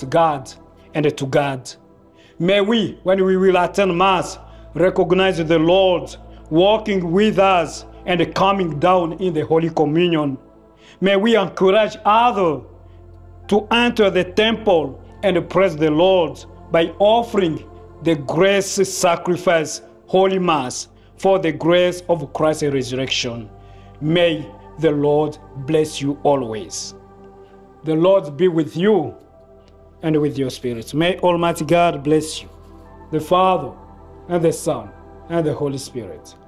about God and to God. May we, when we will attend Mass, recognize the Lord walking with us and coming down in the Holy Communion. May we encourage others to enter the temple and praise the Lord by offering the grace sacrifice, Holy Mass, for the grace of Christ's resurrection. May the Lord bless you always. The Lord be with you and with your spirit. May Almighty God bless you, the Father and the Son and the Holy Spirit.